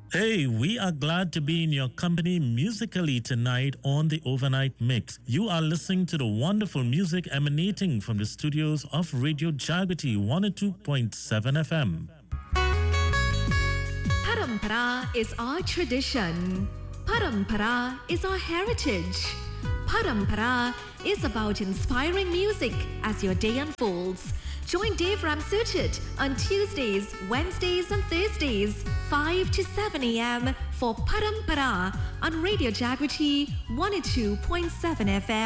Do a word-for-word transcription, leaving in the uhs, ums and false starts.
Hey, we are glad to be in your company musically tonight on the Overnight Mix. You are listening to the wonderful music emanating from the studios of Radio Jagriti one oh two point seven F M. Parampara is our tradition. Parampara is our heritage. Parampara is about inspiring music as your day unfolds. Join Dave Ramsuchit on Tuesdays, Wednesdays and Thursdays, five to seven a.m. for Parampara on Radio Jagriti one oh two point seven F M.